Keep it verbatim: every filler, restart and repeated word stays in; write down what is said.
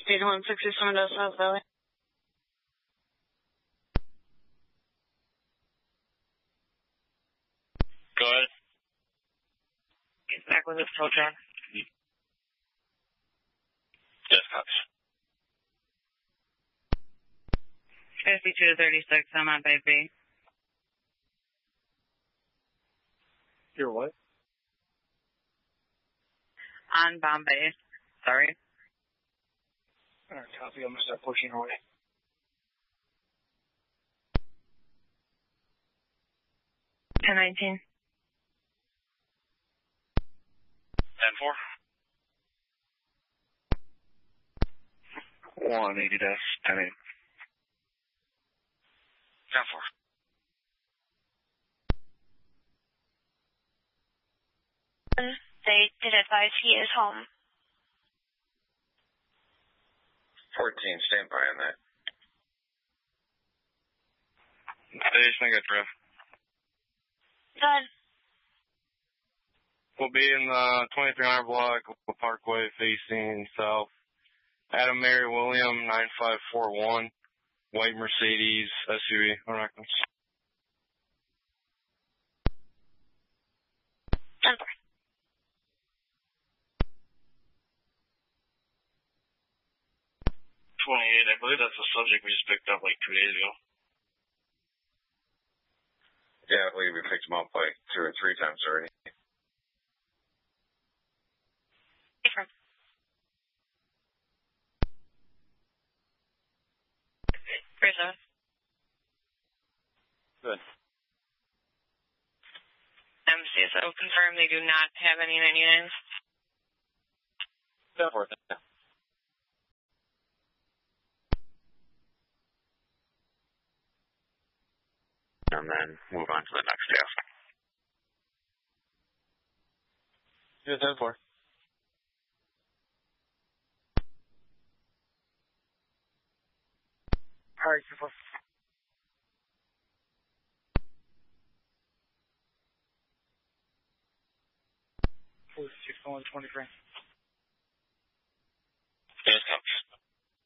eight one sixty-seven South Valley. Go ahead. He's back with his tow truck. Yes, cops. fifty-two thirty-six, I'm on Bay B. You're what? On Bombay. Sorry. Alright, copy. I'm going to start pushing away. ten nineteen. ten four. one eighty dash ten eight. ten four. They did advise he is home. fourteen, stand by on that. Station, I got drift. Done. We'll be in the twenty-three hundred block, Parkway, facing south. Adam Mary William, nine five four one, white Mercedes S U V. I reckon. Done. twenty-eight, I believe that's the subject we just picked up like two days ago. Yeah, I believe we picked him up like two or three times already. Different. Three seven. Good. M C S O confirmed they do not have any ninety-nines. ten four. And then move on to the next task. Yeah, ten four. Alright, ten four. four six one twenty-three.